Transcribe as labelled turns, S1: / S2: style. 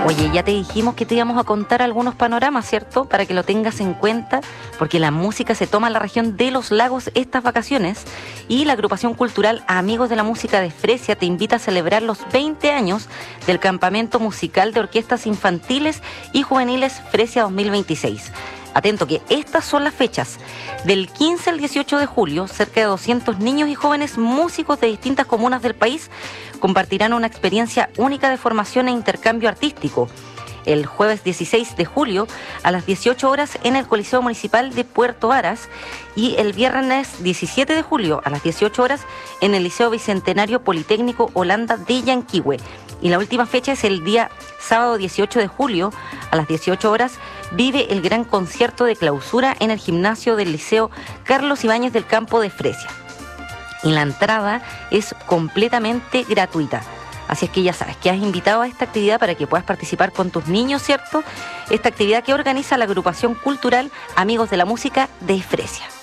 S1: Oye, ya te dijimos que te íbamos a contar algunos panoramas, ¿cierto? Para que lo tengas en cuenta, porque la música se toma en la región de Los Lagos estas vacaciones y la agrupación cultural Amigos de la Música de Fresia te invita a celebrar los 20 años del campamento musical de orquestas infantiles y juveniles Fresia 2026. Atento que estas son las fechas. Del 15 al 18 de julio, cerca de 200 niños y jóvenes músicos de distintas comunas del país compartirán una experiencia única de formación e intercambio artístico. El jueves 16 de julio a las 18 horas en el Coliseo Municipal de Puerto Varas y el viernes 17 de julio a las 18 horas en el Liceo Bicentenario Politécnico Holanda de Yanquihue. Y la última fecha es el día sábado 18 de julio a las 18 horas vive el gran concierto de clausura en el gimnasio del Liceo Carlos Ibáñez del Campo de Fresia. Y la entrada es completamente gratuita. Así es que ya sabes que has invitado a esta actividad para que puedas participar con tus niños, ¿cierto? Esta actividad que organiza la agrupación cultural Amigos de la Música de Fresia.